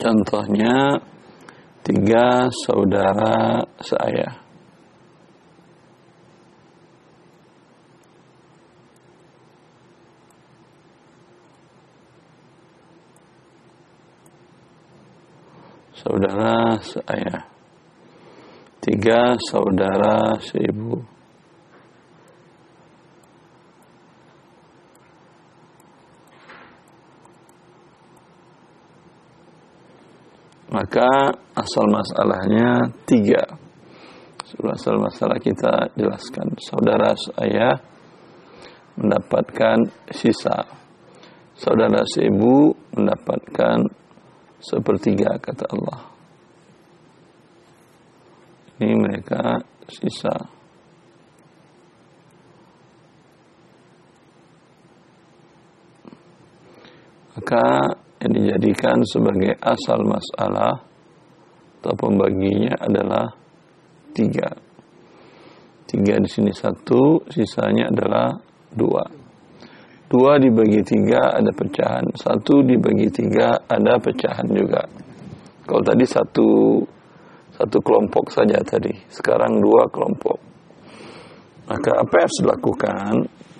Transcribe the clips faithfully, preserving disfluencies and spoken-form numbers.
Contohnya tiga saudara seayah. Saudara seayah. Tiga saudara seibu. Maka asal masalahnya tiga. Asal masalah kita jelaskan. Saudara seayah mendapatkan sisa. Saudara seibu mendapatkan sepertiga, kata Allah. Ini mereka sisa. Maka yang dijadikan sebagai asal masalah atau pembaginya adalah tiga. Tiga di sini satu, sisanya adalah dua. Dua dibagi tiga ada pecahan. Satu dibagi tiga ada pecahan juga. Kalau tadi satu satu kelompok saja tadi, sekarang dua kelompok. Maka apa yang harus dilakukan?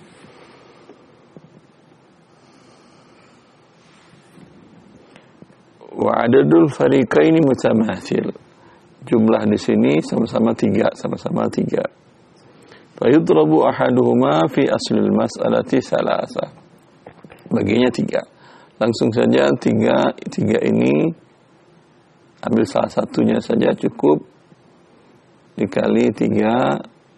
Wa adadul fariqaini mutamathil. Jumlah di sini sama-sama tiga, sama-sama tiga. Fa yudrabu ahaduhuma fi aslil mas'alati salasa. Baginya tiga. Langsung saja tiga, tiga ini ambil salah satunya saja cukup, dikali tiga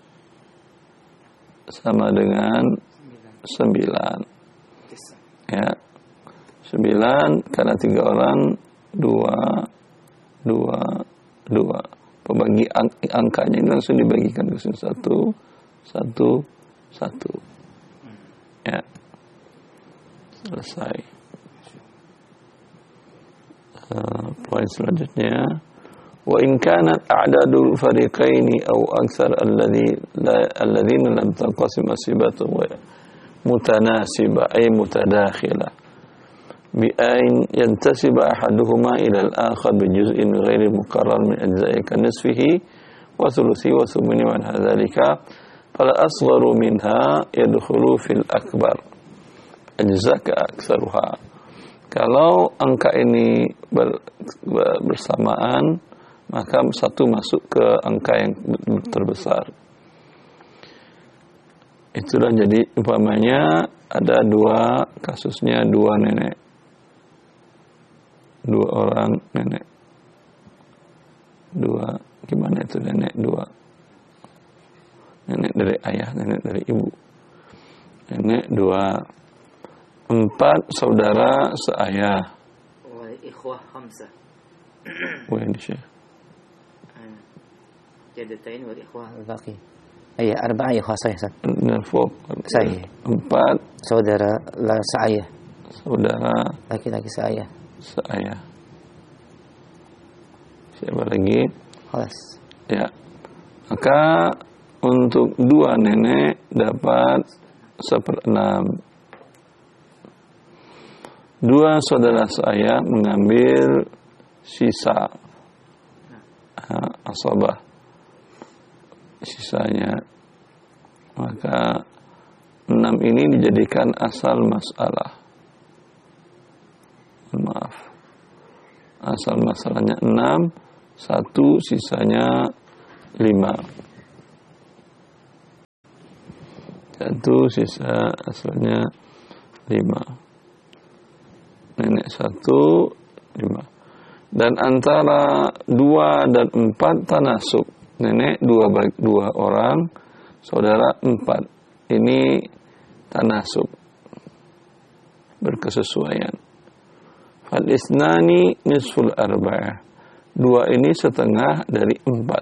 sama dengan sembilan. Ya, sembilan karena tiga orang dua, dua, dua. Pembagi ang- angkanya ini langsung dibagikan ke sini satu, satu, satu. Ya, selesai. Uh, poin selanjutnya, wa in kanat a'dadul fariqaini aw aktsar alladhi la alladhina lam tanqasim asibatu wa mutanasiba ay mutadakhila bi ain yantasiba ahaduhuma ila al-akhar bi juz'in ghairi muqarrar min ajza'i kanisfihi wa thuluthi wa thumni wa hadzalika fala asgharu minha yadkhulu fil akbar ajzaka aktsaruha. Kalau angka ini ber, ber, bersamaan, maka satu masuk ke angka yang terbesar. Itulah jadi umpamanya ada dua kasusnya, dua nenek, dua orang nenek, dua gimana itu nenek dua, nenek dari ayah, nenek dari ibu, nenek dua. Empat saudara seayah. Wa ikhwah khamsah. Wa ini Syekh. Jadatain wal ikhwah الباقي أي أربعة إخوة صحيح Nah, fok. صحيح Empat saudara la seayah, saudara laki-laki seayah. seayah. Siapa lagi? Khalas. Ya. Maka untuk dua nenek dapat seperenam. Dua saudara saya mengambil sisa uh, asabah sisanya, maka enam ini dijadikan asal masalah. Maaf, asal masalahnya enam, satu sisanya lima, satu sisa asalnya lima. Nenek satu, lima. Dan antara dua dan empat tanasub. Nenek dua, dua orang, saudara empat. Ini tanasub. Berkesesuaian. Fal isnani nisful arba'ah. Dua ini setengah dari empat.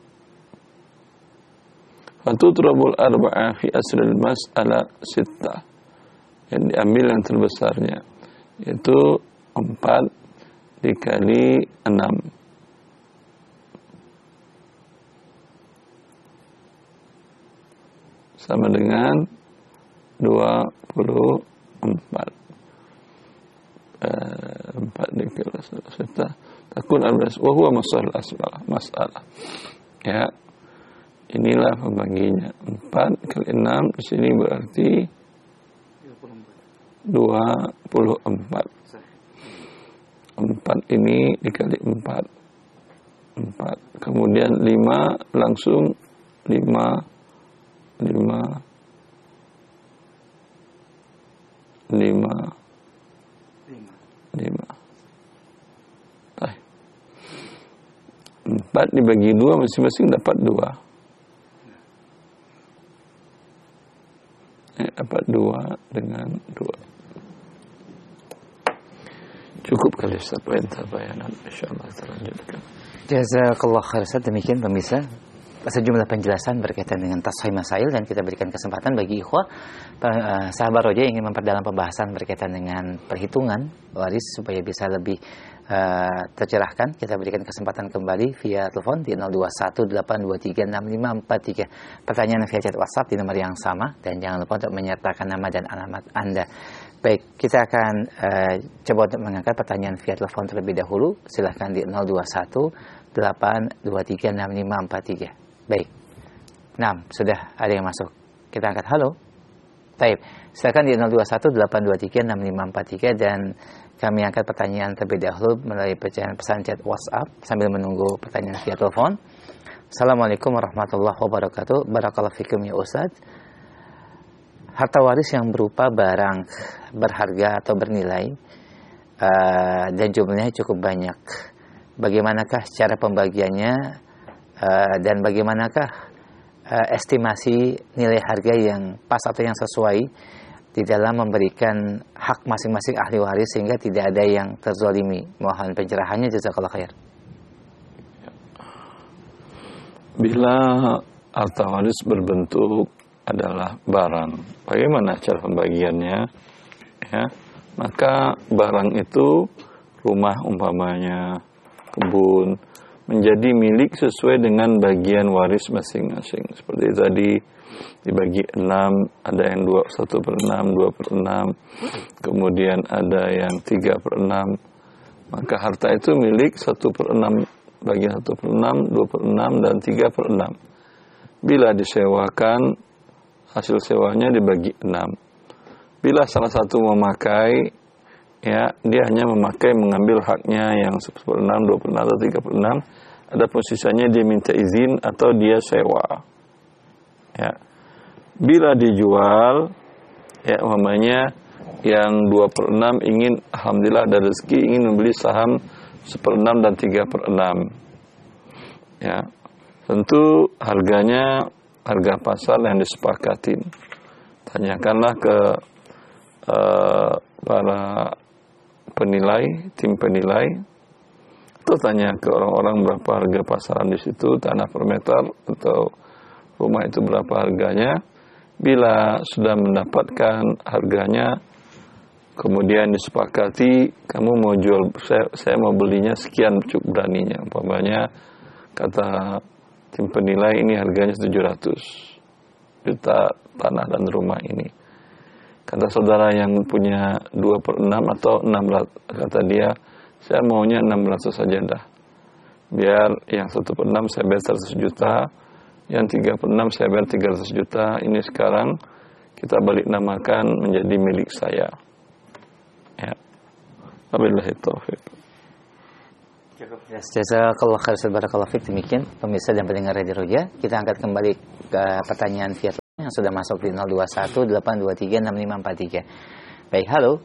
Fatutrabul arba'ah fi asril mas'ala sittah. Yang diambil yang terbesarnya. Yaitu empat dikali enam. Sama dengan dua puluh empat. empat dikira serta takun al-bas wa huwa masalah asmalah masalah. Ya. Inilah pembaginya. empat kali enam di sini berarti dua puluh empat. empat ini dikali empat. empat. Kemudian lima langsung lima lima lima lima. empat dibagi dua masing-masing dapat dua. Ya, dapat dua dengan dua. Cukup kali seperti bayanan. Insyaallah terlanjutkan. Jazakallah khair. Demikian pemirsa sejumlah penjelasan berkaitan dengan tashih masail, dan kita berikan kesempatan bagi ikhwah sahabat roja yang ingin memperdalam pembahasan berkaitan dengan perhitungan waris supaya bisa lebih uh, tercerahkan. Kita berikan kesempatan kembali via telepon di nol dua satu delapan dua tiga enam lima empat tiga. Pertanyaan via chat WhatsApp di nomor yang sama, dan jangan lupa untuk menyertakan nama dan alamat Anda. Baik, kita akan uh, coba untuk mengangkat pertanyaan via telepon terlebih dahulu. Silahkan di nol dua satu delapan dua tiga enam lima empat tiga. Baik. Nah, sudah ada yang masuk. Kita angkat. Halo. Baik. Silakan di nol dua satu delapan dua tiga enam lima empat tiga, dan kami angkat pertanyaan terlebih dahulu melalui pesan pesan chat WhatsApp sambil menunggu pertanyaan via telepon. Assalamualaikum warahmatullahi wabarakatuh. Barakallahu fikum ya Ustaz. Harta waris yang berupa barang berharga atau bernilai uh, dan jumlahnya cukup banyak. Bagaimanakah cara pembagiannya? Uh, dan bagaimanakah uh, estimasi nilai harga yang pas atau yang sesuai di dalam memberikan hak masing-masing ahli waris sehingga tidak ada yang terzalimi? Mohon pencerahannya, jazakallah khair. Bila harta waris berbentuk adalah barang, bagaimana cara pembagiannya? Ya, maka barang itu rumah umpamanya, kebun, menjadi milik sesuai dengan bagian waris masing-masing. Seperti tadi dibagi enam, ada yang dua satu per enam, dua per enam, kemudian ada yang tiga per enam. Maka harta itu milik satu per enam, bagian satu per enam, dua per enam, dan tiga per enam. Bila disewakan, hasil sewanya dibagi enam. Bila salah satu memakai, ya, dia hanya memakai mengambil haknya yang satu per enam, dua per enam, atau tiga per enam. Ada posisinya dia minta izin atau dia sewa. Ya. Bila dijual, ya umpamanya yang dua per enam ingin, alhamdulillah ada rezeki, ingin membeli saham satu per enam dan tiga per enam. Ya. Tentu harganya harga pasar yang disepakatin. Tanyakanlah ke uh, para penilai, tim penilai, atau tanya ke orang-orang berapa harga pasaran di situ, tanah per meter atau rumah itu berapa harganya. Bila sudah mendapatkan harganya, kemudian disepakati, kamu mau jual, saya, saya mau belinya sekian, cukup beraninya. Umpamanya kata tim penilai ini harganya tujuh ratus juta tanah dan rumah ini. Kata saudara yang punya dua per enam atau enam ratus, kata dia, saya maunya enam ratus saja dah. Biar yang satu per enam saya bayar seratus juta, yang tiga per enam saya bayar tiga ratus juta. Ini sekarang kita balik namakan menjadi milik saya. Ya. Wabillahi taufiq. Jazakallah khair, barakallahu fik. Demikian pemirsa dan pendengar Radio Roja, kita angkat kembali ke pertanyaan via yang sudah masuk di nol dua satu delapan dua tiga enam lima empat tiga. Baik, halo.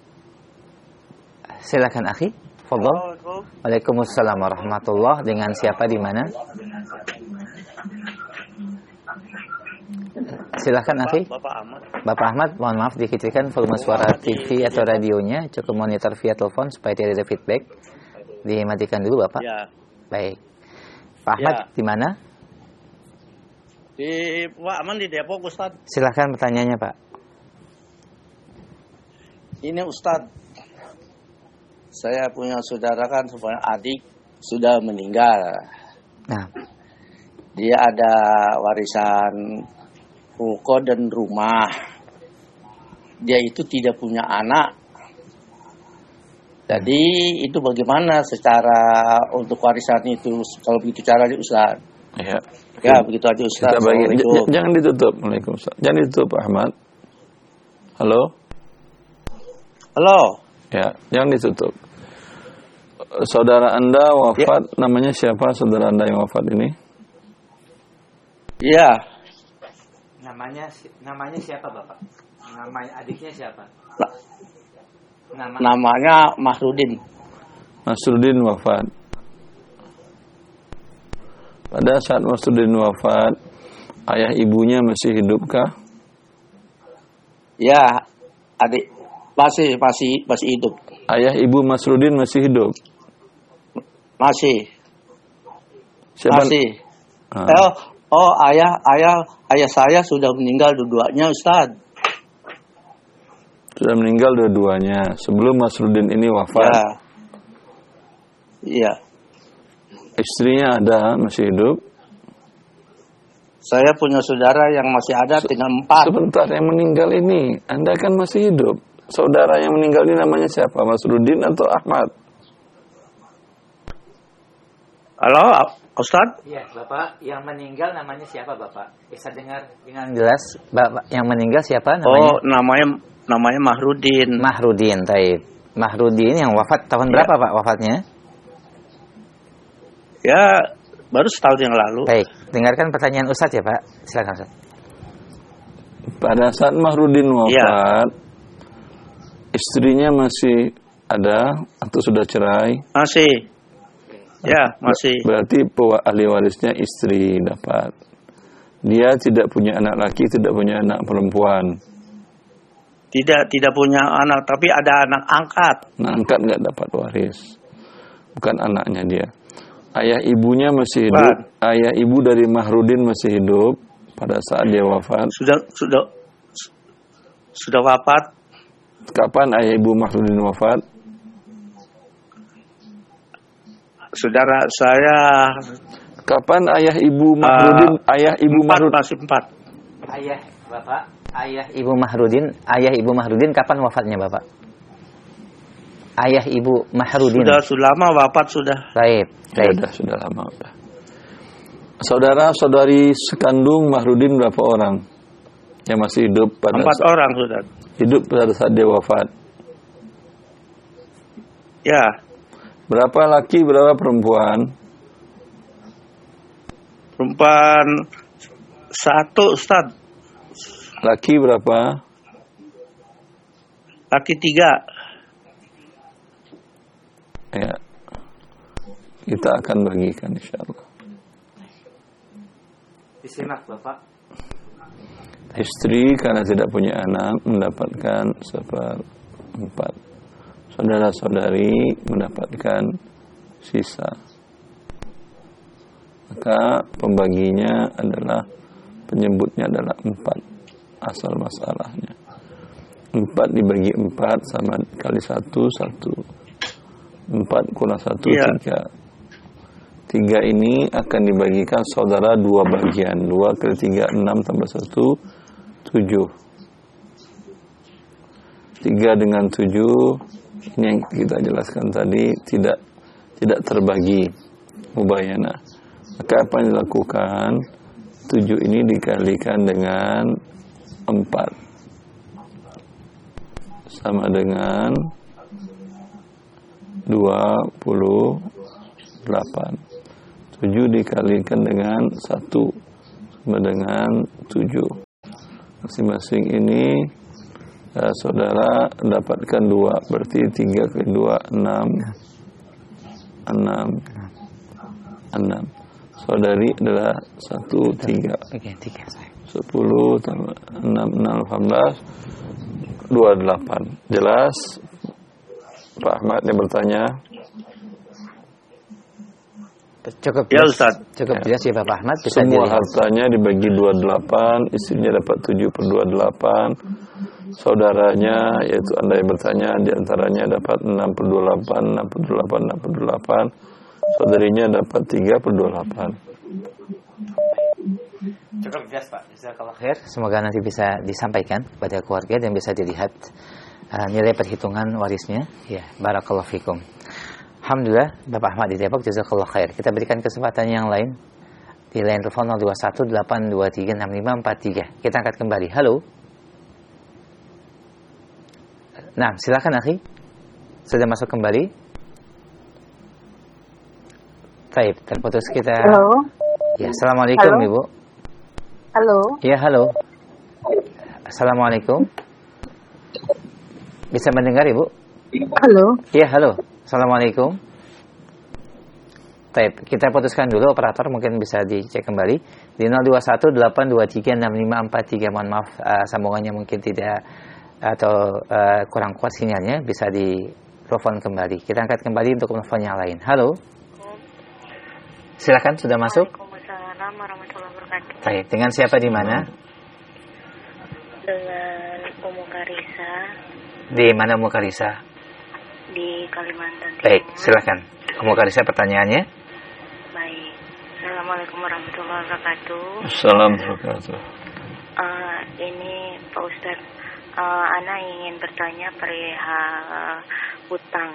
Silakan akhi, fadhal. Waalaikumsalam warahmatullahi. Dengan siapa di mana? Silakan akhi. Bapak Ahmad. Bapak Ahmad, mohon maaf dikecilkan volume suara T V atau radionya, cukup monitor via telepon supaya tidak ada feedback. Dimatikan dulu Bapak. Ya. Baik. Pak Ahmad Ya. di mana? Di Pak Aman di Depok, Ustaz. Silakan pertanyaannya, Pak. Ini Ustaz, saya punya saudara kan, supaya adik sudah meninggal. Nah, dia ada warisan ruko dan rumah. Dia itu tidak punya anak. Jadi itu bagaimana secara untuk warisan itu kalau begitu caranya Ustaz? Ya. Ya begitu aja Ustaz. Kita bagi, j- Assalamualaikum. jangan ditutup. Waalaikumsalam. Jangan ditutup Pak Ahmad. Halo? Halo. Ya, jangan ditutup. Saudara Anda wafat, namanya siapa saudara Anda yang wafat ini? Iya. Namanya namanya siapa Bapak? Nama adiknya siapa? Na- Nama namanya Mahrudin. Masrudin wafat. Pada saat Masrudin wafat, ayah ibunya masih hidupkah? Ya, adik masih masih masih hidup. Ayah ibu Masrudin masih hidup? Masih. Siapa? Masih. Ah. Oh, oh ayah ayah ayah saya sudah meninggal dua-duanya Ustaz. Sudah meninggal dua-duanya sebelum Masrudin ini wafat. Ya. Iya. Istrinya ada, masih hidup? Saya punya saudara yang masih ada tinggal empat. Sebentar, yang meninggal ini, Anda kan masih hidup. Saudara yang meninggal ini namanya siapa? Masrudin atau Ahmad? Halo, Ustaz? Iya, Bapak yang meninggal namanya siapa Bapak? Bisa dengar dengan jelas Bapak yang meninggal siapa namanya? Oh, namanya namanya Mahrudin. Mahrudin, taib. Mahrudin yang wafat tahun Ya. berapa Pak wafatnya? Ya, baru setahun yang lalu. Baik, dengarkan pertanyaan Ustadz ya Pak. Silakan Ustadz. Pada saat Mahrudin wafat, Ya. istrinya masih ada atau sudah cerai? Masih. Ya, masih. Berarti pewa- ahli warisnya istri dapat. Dia tidak punya anak laki, tidak punya anak perempuan. Tidak tidak punya anak, tapi ada anak angkat. Nah, angkat nggak dapat waris. Bukan anaknya dia. Ayah ibunya masih hidup. Pak. Ayah ibu dari Mahrudin masih hidup pada saat dia wafat. Sudah sudah sudah wafat. Kapan ayah ibu Mahrudin wafat? Saudara saya Kapan ayah ibu Mahrudin? Uh, ayah ibu empat, Mahrudin masih empat. Ayah Bapak, ayah Ibu Mahrudin, ayah Ibu Mahrudin kapan wafatnya Bapak? Ayah Ibu Mahrudin. Sudah sudah lama wafat sudah. Baik, Ya, baik. sudah, sudah lama udah. Saudara-saudari sekandung Mahrudin berapa orang yang masih hidup pada Empat saat, orang sudah. hidup pada saat dia wafat? Ya, Berapa laki, berapa perempuan? perempuan satu Ustaz, Laki berapa? laki tiga. Ya. Kita akan bagikan insyaallah. Disimak Bapak. Istri karena tidak punya anak mendapatkan seperempat. Saudara-saudari mendapatkan sisa. Maka pembaginya adalah, penyebutnya adalah empat. Asal masalahnya. Empat dibagi empat sama kali satu, satu. Empat kurang satu, Iya. tiga. Tiga ini akan dibagikan saudara dua bagian. Dua kali tiga, enam tambah satu, tujuh. Tiga dengan tujuh, ini yang kita jelaskan tadi, tidak tidak terbagi mubayana. Maka apa yang dilakukan? Tujuh ini dikalikan dengan empat, sama dengan dua puluh delapan. Tujuh dikalikan dengan satu, sama dengan tujuh. Masing-masing ini eh, saudara dapatkan dua, berarti tiga ke dua, enam, enam, enam. Saudari adalah satu, tiga. Oke, tiga saya. Sepuluh tambah enam, enam, delapan belas, dua delapan. Jelas? Pak Ahmad yang bertanya. Cukup Ya jelas, Ustaz. cukup Ya. jelas ya Bapak Ahmad. Bisa Semua dilihat. hartanya dibagi dua puluh delapan, istrinya dapat tujuh per dua puluh delapan, saudaranya yaitu Anda yang bertanya diantaranya dapat enam per dua puluh delapan, enam per dua puluh delapan, enam per dua puluh delapan, saudarinya dapat tiga per dua puluh delapan. Cukup jelas Pak. Jazakallah khair. Semoga nanti bisa disampaikan kepada keluarga dan bisa dilihat uh, nilai perhitungan warisnya. Ya, barakallahu fikum. Alhamdulillah, Bapak Ahmad di Depok, jazakallah khair. Kita berikan kesempatan yang lain di line telepon nol dua satu delapan dua tiga enam lima empat tiga. Kita angkat kembali. Halo. Nah, silakan akhi. Sudah masuk kembali. Baik, terputus kita. Halo. Ya, assalamualaikum halo. Ibu. Halo. Ya, halo. Assalamualaikum. Bisa mendengar Ibu? Halo. Ya, halo. Assalamualaikum. Baik, kita putuskan dulu operator, mungkin bisa dicek kembali di nol dua satu delapan dua tiga enam lima empat tiga. Mohon maaf uh, sambungannya mungkin tidak atau uh, kurang kuat sinyalnya, bisa di telepon kembali. Kita angkat kembali untuk telepon yang lain. Halo. Silakan, sudah masuk. Waalaikumsalam warahmatullahi wabarakatuh. Baik, dengan siapa di mana? Dengan Umu Karisa Di mana Umu Karisa? di Kalimantan Timur. Baik, silakan. Umu Karisa, pertanyaannya. Baik. Assalamualaikum warahmatullahi wabarakatuh. Assalamualaikum warahmatullahi wabarakatuh. Uh, ini Pak Ustadz, uh, Ana ingin bertanya perihal hutang.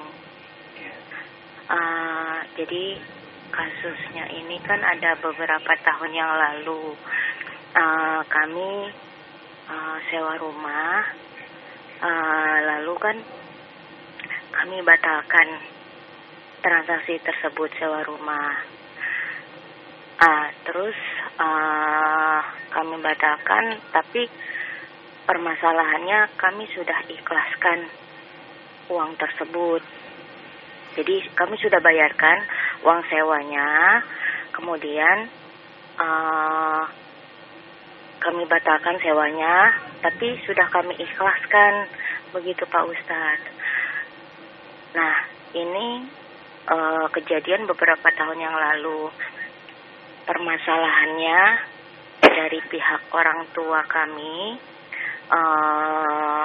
Uh, jadi kasusnya ini kan ada beberapa tahun yang lalu uh, kami uh, sewa rumah, uh, lalu kan kami batalkan transaksi tersebut sewa rumah. Uh, terus uh, kami batalkan, tapi permasalahannya kami sudah ikhlaskan uang tersebut. Jadi kami sudah bayarkan uang sewanya, kemudian uh, kami batalkan sewanya, tapi sudah kami ikhlaskan, begitu Pak Ustadz. Nah, ini uh, kejadian beberapa tahun yang lalu. Permasalahannya dari pihak orang tua kami uh,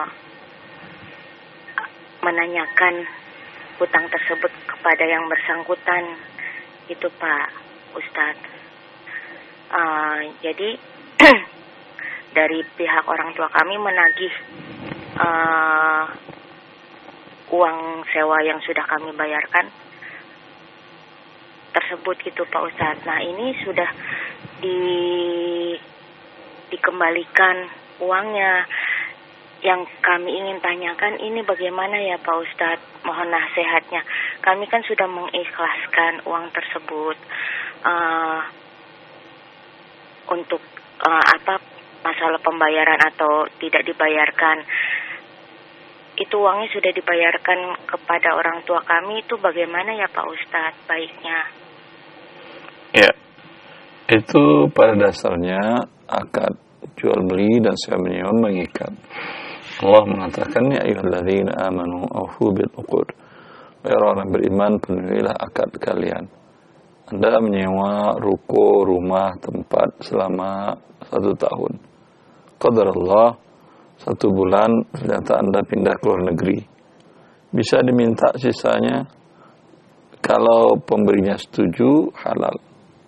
menanyakan hutang tersebut kepada yang bersangkutan, itu Pak Ustadz. Uh, jadi dari pihak orang tua kami menagih uh, uang sewa yang sudah kami bayarkan tersebut, gitu Pak Ustadz. Nah, ini sudah di dikembalikan uangnya. Yang kami ingin tanyakan ini bagaimana ya Pak Ustadz, mohon nasihatnya. Kami kan sudah mengikhlaskan uang tersebut uh, untuk uh, apa masalah pembayaran atau tidak dibayarkan. Itu uangnya sudah dibayarkan kepada orang tua kami, itu bagaimana ya Pak Ustadz baiknya? Ya, itu pada dasarnya akad jual beli dan sewa menyewa mengikat. Allah mengatakan, ya ayyuhalladzina amanu aufu bil uqud. Wahai orang beriman, penuhilah akad kalian. Anda menyewa ruko, rumah, tempat selama satu tahun. Qadarullah, satu bulan ternyata Anda pindah ke luar negeri. Bisa diminta sisanya, kalau pemberinya setuju, halal.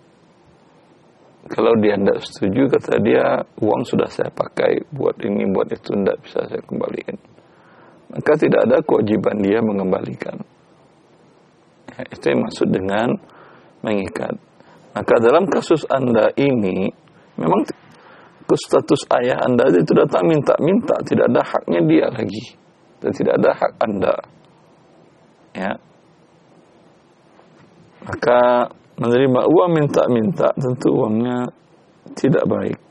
Kalau dia tidak setuju, kata dia, uang sudah saya pakai buat ini, buat itu, tidak bisa saya kembalikan. Maka tidak ada kewajiban dia mengembalikan. Ya, itu yang maksud dengan mengikat. Maka dalam kasus Anda ini, memang status ayah Anda itu datang minta-minta, tidak ada haknya dia lagi. Dan tidak ada hak Anda. Ya. Maka menerima uang minta-minta tentu uangnya tidak baik.